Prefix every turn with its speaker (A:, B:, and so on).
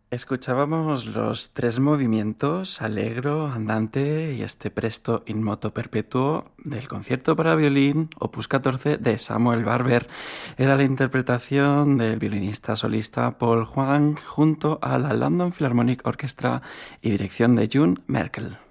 A: Escuchábamos los tres movimientos, allegro, andante y este presto in moto perpetuo del concierto para violín Opus 14 de Samuel Barber. Era la interpretación del violinista solista Paul Huang junto a la London Philharmonic Orchestra y dirección de June Merkel.